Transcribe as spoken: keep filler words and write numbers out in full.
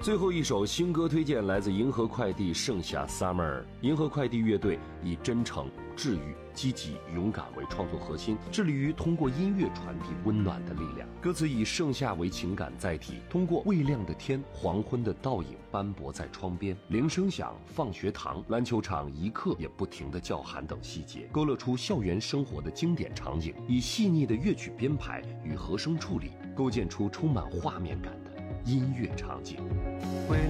最后一首新歌推荐来自银河快递盛夏 Summer。 银河快递乐队以真诚、治愈、积极、勇敢为创作核心，致力于通过音乐传递温暖的力量。歌词以盛夏为情感载体，通过未亮的天、黄昏的倒影斑驳在窗边、铃声响、放学堂、篮球场一刻也不停的叫喊等细节，勾勒出校园生活的经典场景，以细腻的乐曲编排与和声处理，构建出充满画面感的音乐场景。